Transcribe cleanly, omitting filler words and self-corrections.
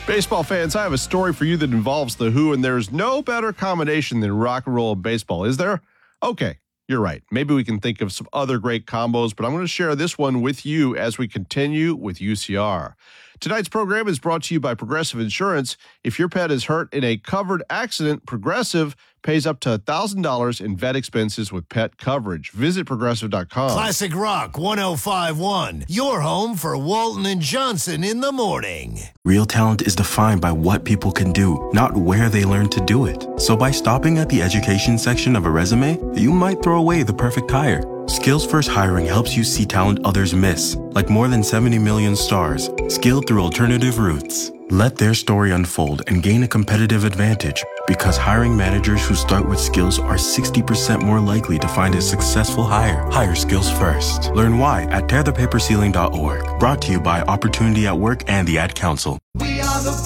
Baseball fans, I have a story for you that involves The Who, and there's no better combination than rock and roll and baseball, is there? Okay, you're right. Maybe we can think of some other great combos, but I'm going to share this one with you as we continue with UCR. Tonight's program is brought to you by Progressive Insurance. If your pet is hurt in a covered accident, Progressive pays up to $1,000 in vet expenses with pet coverage. Visit Progressive.com. Classic Rock 105.1, your home for Walton and Johnson in the morning. Real talent is defined by what people can do, not where they learn to do it. So by stopping at the education section of a resume, you might throw away the perfect hire. Skills First Hiring helps you see talent others miss, like more than 70 million stars, skilled through alternative routes. Let their story unfold and gain a competitive advantage, because hiring managers who start with skills are 60% more likely to find a successful hire. Hire skills first. Learn why at tearthepaperceiling.org. Brought to you by Opportunity at Work and the Ad Council.